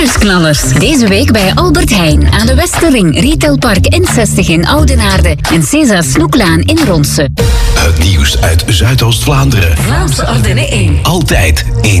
nieuwsknallers. Deze week bij Albert Heijn aan de Westerring, Retailpark N60 in Oudenaarde en César Snoeklaan in Ronse. Het nieuws uit Zuidoost-Vlaanderen. Vlaamse Ardenne 1. Altijd in